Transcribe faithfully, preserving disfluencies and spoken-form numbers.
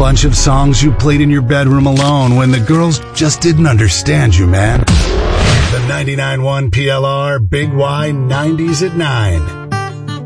bunch of songs you played in your bedroom alone when the girls just didn't understand you, man. The ninety-nine point one P L R Big Y nineties at nine.